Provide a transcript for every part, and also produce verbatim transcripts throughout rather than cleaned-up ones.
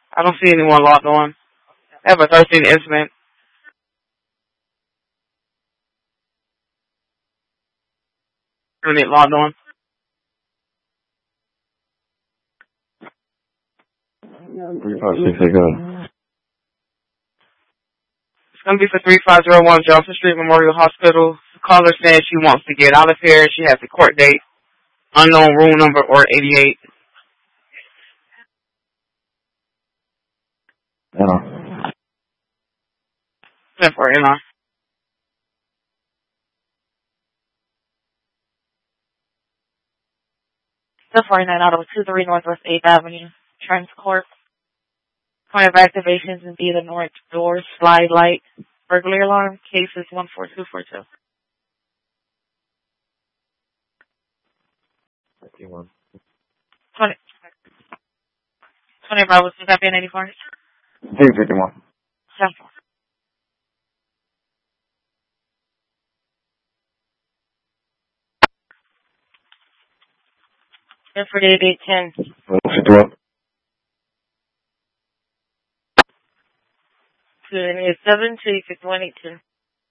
I don't see anyone logged on. I have a thirteen incident. Unit logged on. three five six eight, go ahead. It's going to be for three five zero one Johnson Street Memorial Hospital. The caller says she wants to get out of here. She has a court date. Unknown room number or eighty-eight. Anna. ten four, Anna. The forty-nine Auto two three Northwest eighth Avenue, Trans Corp. Point of activations and be the north door slide light. Burglary alarm. Case is one four two four two. fifty-one. twenty. twenty Bravo, is that being eighty-four? fifty-one. ten four. ten forty-eight eight ten. fifty-one. two eight seven two six one eight two.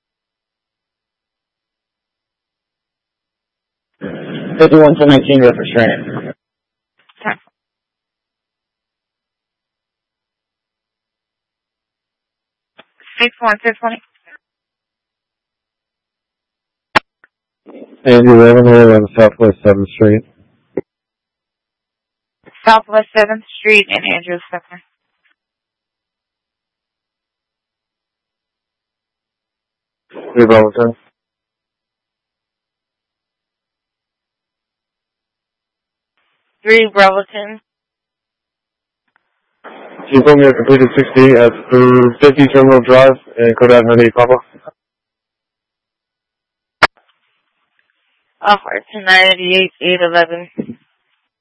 fifty-one to nineteen with restraint. ten. six one six one. Andrew Ravenwood on Southwest seventh Street. Southwest seventh Street and Andrews Center. three Bravo ten. three Bravo ten. She told me I completed sixty at fifty Terminal Drive in Kodak ninety-eight Papa. Off to ninety-eight eight eleven.